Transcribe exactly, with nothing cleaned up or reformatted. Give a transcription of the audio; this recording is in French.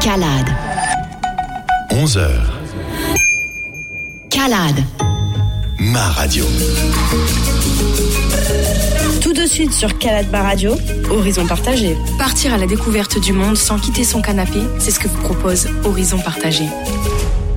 Calade. onze heures. Calade. Ma radio. Tout de suite sur Calade Ma Radio, Horizon Partagé. Partir à la découverte du monde sans quitter son canapé, c'est ce que vous propose Horizon Partagé.